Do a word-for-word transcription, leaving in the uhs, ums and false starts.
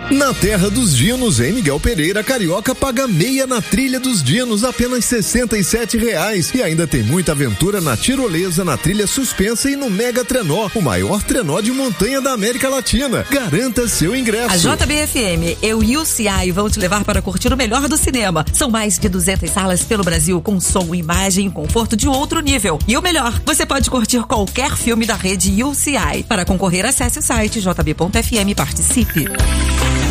Na Terra dos Dinos, em Miguel Pereira, Carioca paga meia na trilha dos Dinos, apenas sessenta e sete reais. E ainda tem muita aventura na tirolesa, na trilha suspensa e no Mega Trenó, o maior trenó de montanha da América Latina. Garanta seu ingresso. A J B F M, eu e o C I vão te levar para curtir o melhor do cinema. São mais de duzentas salas pelo Brasil, com som, imagem e conforto de outro nível. E o melhor, você pode curtir qualquer filme da rede U C I. Para concorrer, acesse o site j b ponto f m e participe.